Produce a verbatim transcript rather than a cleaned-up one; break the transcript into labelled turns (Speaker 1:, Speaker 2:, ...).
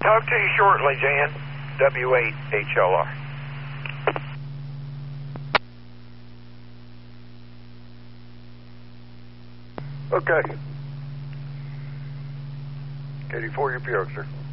Speaker 1: Talk to you shortly, Jan. W eight H L R.
Speaker 2: Okay. eighty-four, your P R, sir.